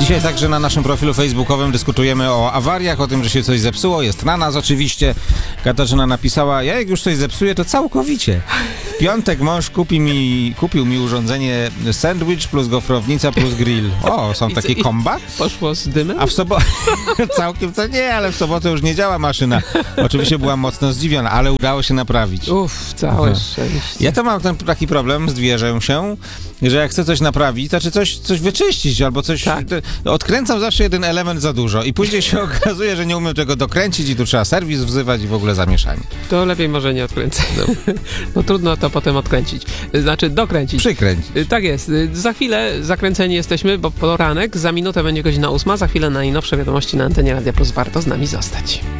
Dzisiaj także na naszym profilu facebookowym dyskutujemy o awariach, o tym, że się coś zepsuło. Jest na nas oczywiście. Katarzyna napisała, ja jak już coś zepsuję, to całkowicie. W piątek mąż kupił mi urządzenie sandwich plus gofrownica plus grill. O, są takie komba? Poszło z dymem? A w sobotę... Całkiem to nie, ale w sobotę już nie działa maszyna. Oczywiście byłam mocno zdziwiona, ale udało się naprawić. Całe szczęście. Ja to mam taki problem, zwierzę się, że jak chcę coś naprawić, znaczy coś wyczyścić albo coś... Tak. Odkręcam zawsze jeden element za dużo i później się okazuje, że nie umiem tego dokręcić i tu trzeba serwis wzywać i w ogóle zamieszanie. To lepiej może nie odkręcać. No trudno to potem odkręcić. Znaczy dokręcić. Przykręć. Tak jest. Za chwilę zakręceni jesteśmy, bo poranek, za minutę będzie godzina 8, za chwilę najnowsze wiadomości na antenie Radia Plus. Warto z nami zostać.